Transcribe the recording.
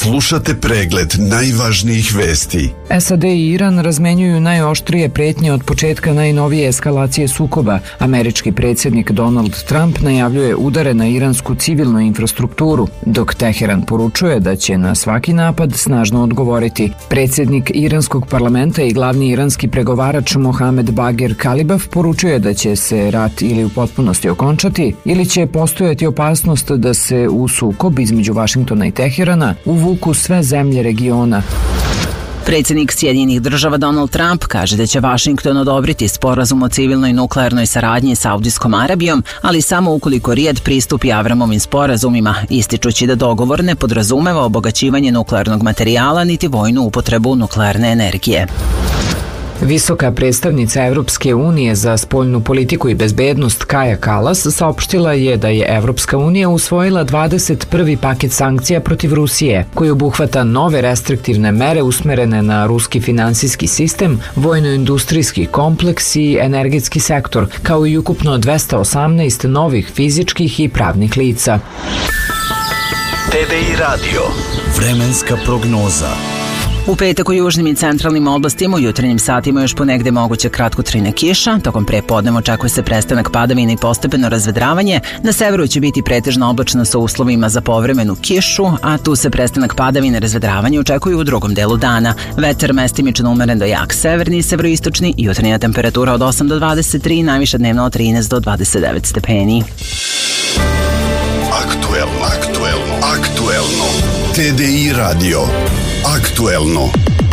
Slušate pregled najvažnijih vesti. SAD i Iran razmenjuju najoštrije pretnje od početka najnovije eskalacije sukoba. Američki predsjednik Donald Trump najavljuje udare na iransku civilnu infrastrukturu, dok Teheran poručuje da će na svaki napad snažno odgovoriti. Predsjednik iranskog parlamenta i glavni iranski pregovarač Mohamed Bagher Khalibaf poručuje da će se rat ili u potpunosti okončati ili će postojati opasnost da se u sukob između Vašingtona i Teherana uvuku sve zemlje regiona. Predsjednik Sjedinjenih država Donald Trump kaže da će Vašington odobriti sporazum o civilnoj nuklearnoj saradnji sa Saudijskom Arabijom, ali samo ukoliko Rijad pristupi Avramovim sporazumima, ističući da dogovor ne podrazumeva obogaćivanje nuklearnog materijala niti vojnu upotrebu nuklearne energije. Visoka predstavnica Evropske unije za spoljnu politiku i bezbednost Kaja Kallas saopštila je da je Evropska unija usvojila 21. paket sankcija protiv Rusije, koji obuhvata nove restriktivne mere usmerene na ruski finansijski sistem, vojno-industrijski kompleks i energetski sektor, kao i ukupno 218 novih fizičkih i pravnih lica. TDI Radio. Vremenska prognoza. U petak u južnim i centralnim oblastima u jutarnjim satima još ponegde moguće kratkotrajna kiša, tokom prepodneva očekuje se prestanak padavina i postepeno razvedravanje, na severu će biti pretežno oblačno sa uslovima za povremenu kišu, a tu se prestanak padavina i razvedravanje očekuju u drugom delu dana. Vetar mestimično umeren do jak severni i severoistočni, jutarnja temperatura od 8 do 23, najviša dnevna od 13 do 29 stepeni. Aktuelno. TDI Radio. Aktuelno.